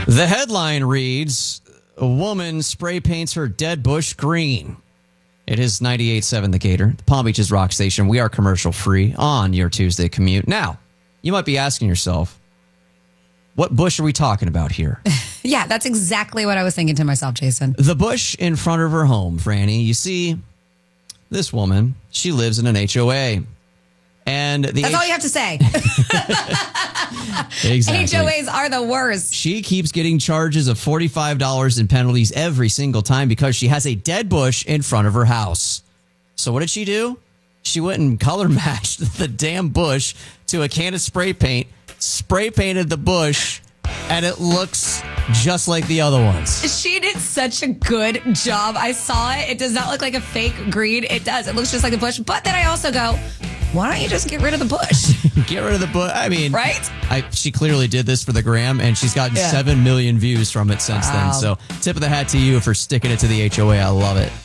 The headline reads, a woman spray paints her dead bush green. It is 98.7 The Gator, the Palm Beach's rock station. We are commercial free on your Tuesday commute. Now, you might be asking yourself, what bush are we talking about here? Yeah, that's exactly what I was thinking to myself, Jason. The bush in front of her home, Franny. You see, this woman, she lives in an HOA. And that's all you have to say. Exactly. HOAs are the worst. She keeps getting charges of $45 in penalties every single time because she has a dead bush in front of her house. So what did she do? She went and color matched the damn bush to a can of spray paint, spray painted the bush, and it looks just like the other ones. She did such a good job. I saw it. It does not look like a fake green. It does. It looks just like a bush. But then I also go, why don't you just get rid of the bush? Get rid of the bush. I mean, right? She clearly did this for the gram, and she's gotten 7 million views from it since then. So tip of the hat to you for sticking it to the HOA. I love it.